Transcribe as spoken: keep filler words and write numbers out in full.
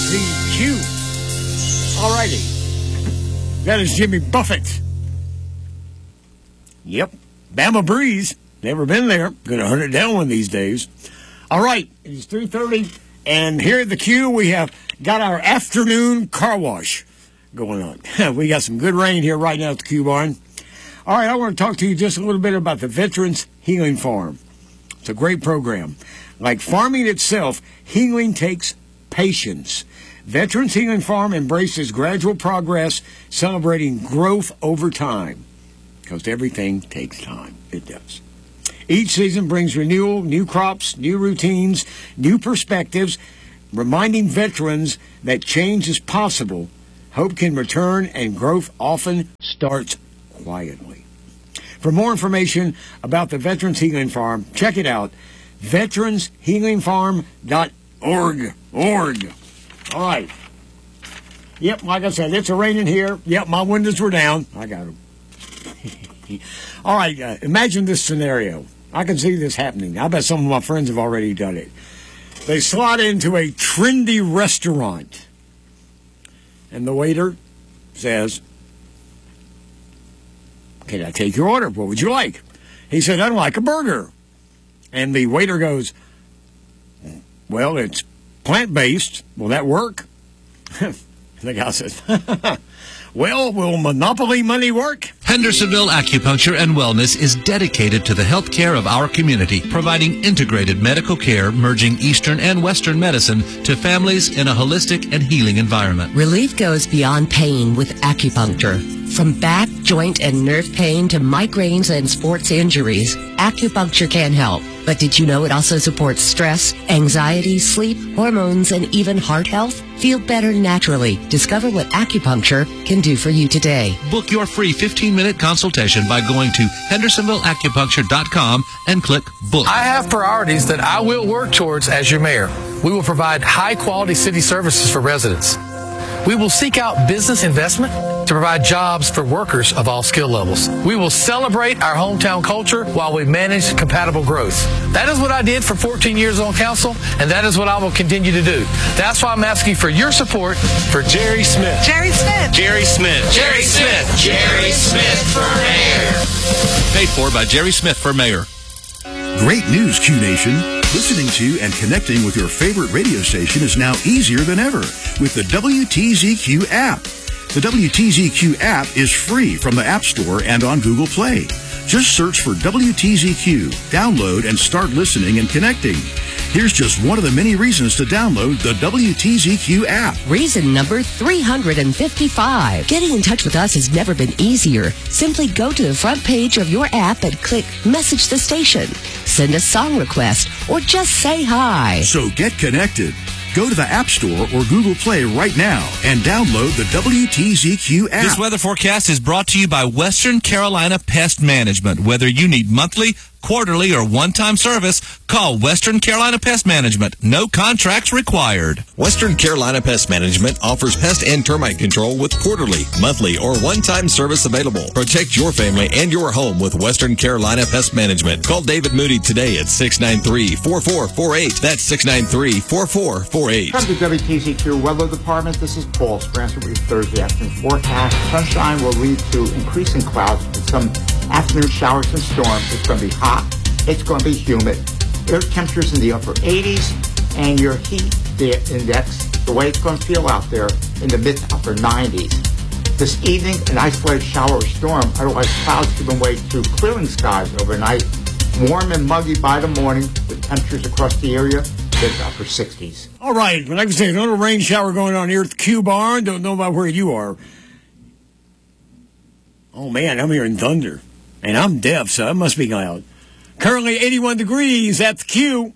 the Q. All righty. That is Jimmy Buffett. Yep. Bama Breeze. Never been there. Going to hunt it down one of these days. All right. It's three thirty. And here at the Q, we have got our afternoon car wash going on. We got some good rain here right now at the Q Barn. All right. I want to talk to you just a little bit about the Veterans Healing Farm. It's a great program. Like farming itself, healing takes patience. Veterans Healing Farm embraces gradual progress, celebrating growth over time. Because everything takes time. It does. Each season brings renewal, new crops, new routines, new perspectives, reminding veterans that change is possible, hope can return, and growth often starts quietly. For more information about the Veterans Healing Farm, check it out, veterans healing farm dot org. Org. All right. Yep, like I said, it's raining here. Yep, my windows were down. I got them. All right, uh, imagine this scenario. I can see this happening. I bet some of my friends have already done it. They slot into a trendy restaurant, and the waiter says, "Can I take your order? What would you like?" He said, "I'd like a burger." And the waiter goes, "Well, it's plant-based. Will that work?" The guy says, "Well, will Monopoly money work?" Hendersonville Acupuncture and Wellness is dedicated to the health care of our community, providing integrated medical care merging Eastern and Western medicine to families in a holistic and healing environment. Relief goes beyond pain with acupuncture. From back, joint, and nerve pain to migraines and sports injuries, acupuncture can help. But did you know it also supports stress, anxiety, sleep, hormones, and even heart health? Feel better naturally. Discover what acupuncture can do for you today. Book your free fifteen-minute consultation by going to hendersonville acupuncture dot com and click Book. I have priorities that I will work towards as your mayor. We will provide high-quality city services for residents. We will seek out business investment to provide jobs for workers of all skill levels. We will celebrate our hometown culture while we manage compatible growth. That is what I did for fourteen years on council, and that is what I will continue to do. That's why I'm asking for your support for Jerry Smith. Jerry Smith. Jerry Smith. Jerry Smith. Jerry Smith for mayor. Paid for by Jerry Smith for mayor. Great news, Q Nation. Listening to and connecting with your favorite radio station is now easier than ever with the W T Z Q app. The W T Z Q app is free from the App Store and on Google Play. Just search for W T Z Q, download, and start listening and connecting. Here's just one of the many reasons to download the W T Z Q app. Reason number three hundred fifty-five. Getting in touch with us has never been easier. Simply go to the front page of your app and click Message the Station. Send a song request or just say hi. So get connected. Go to the App Store or Google Play right now and download the W T Z Q app. This weather forecast is brought to you by Western Carolina Pest Management. Whether you need monthly, quarterly, or one-time service, call Western Carolina Pest Management. No contracts required. Western Carolina Pest Management offers pest and termite control with quarterly, monthly, or one-time service available. Protect your family and your home with Western Carolina Pest Management. Call David Moody today at six nine three, four four four eight. That's six nine three, four four four eight. From the W T Z Q Weather Department, this is Paul Spransford with your Thursday afternoon forecast. Sunshine will lead to increasing clouds with some afternoon showers and storms. It's going to be hot. It's going to be humid. Air temperatures in the upper eighties, and your heat index, the way it's going to feel out there, in the mid to upper nineties. This evening, an isolated shower or storm, otherwise clouds giving way to clearing skies overnight. Warm and muggy by the morning with temperatures across the area mid to upper sixties. All right, well, like I say, a little rain shower going on here at the Q Barn. Don't know about where you are. Oh, man, I'm hearing thunder. And I'm deaf, so it must be loud. Currently eighty-one degrees at the Q.